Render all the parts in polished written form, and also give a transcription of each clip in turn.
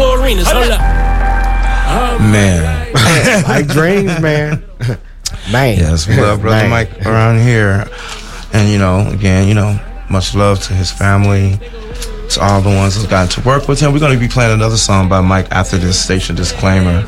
4 arenas. Hold up. Man. Mike Dreams, man. Man. Yes, we love Brother Mike around here. And, again, much love to his family, to all the ones who've gotten to work with him. We're going to be playing another song by Mike after this station disclaimer.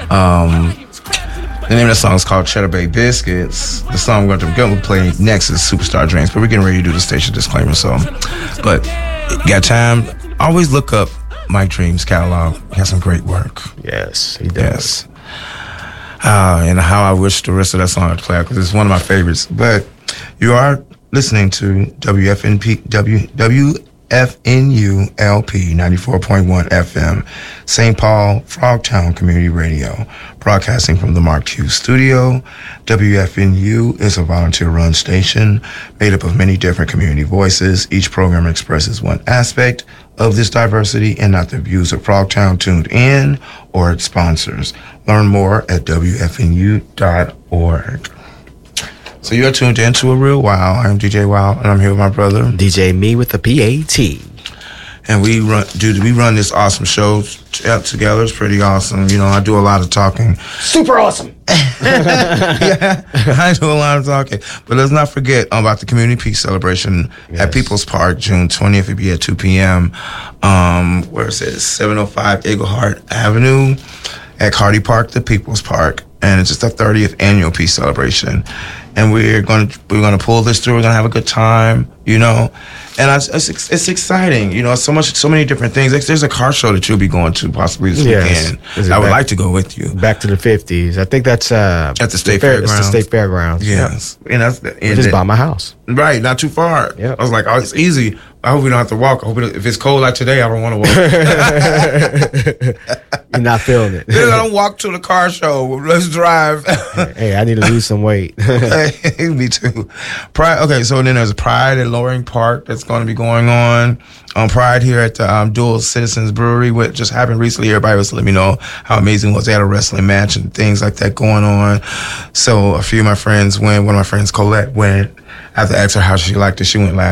The name of the song is called Cheddar Bay Biscuits. The song we're going to play next is Superstar Dreams, but we're getting ready to do the station disclaimer. But got time? Always look up Mike Dreams' catalog. He has some great work. Yes, he does. Yes. And how I wish the rest of that song would play, because it's one of my favorites. But you are listening to WFNU LP 94.1 FM, St. Paul, Frogtown Community Radio, broadcasting from the Mark Hughes Studio. WFNU is a volunteer-run station made up of many different community voices. Each program expresses one aspect of this diversity and not the views of Frogtown tuned in or its sponsors. Learn more at WFNU.org. So you are tuned in to A Real Wow. I'm DJ Wow, and I'm here with my brother DJ Me with the PAT. And we run this awesome show together. It's pretty awesome. I do a lot of talking. Super awesome. Yeah, I do a lot of talking. But let's not forget about the Community Peace Celebration at People's Park, June 20th. It'll be at 2 p.m. Where is it? 705 Eaglehart Avenue at Carty Park, the People's Park. And it's just the 30th annual Peace Celebration. And we're going to pull this through. We're going to have a good time, And it's exciting, so many different things. There's a car show that you'll be going to possibly this weekend. I would like to go with you. Back to the 50s. I think that's at the State Fairgrounds. It's the State Fairgrounds. Yes. Yep. And just by my house. Right, not too far. Yep. I was like, it's easy. I hope we don't have to walk. I hope if it's cold like today, I don't want to walk. You're not feeling it. I don't walk to the car show. Let's drive. Hey, I need to lose some weight. Me too. Okay, so then there's Pride at Loring Park that's going to be going on. Pride here at the Dual Citizens Brewery, what just happened recently. Everybody was letting me know how amazing it was. They had a wrestling match and things like that going on. So a few of my friends went. One of my friends, Colette, went. I had to ask her how she liked it. She went last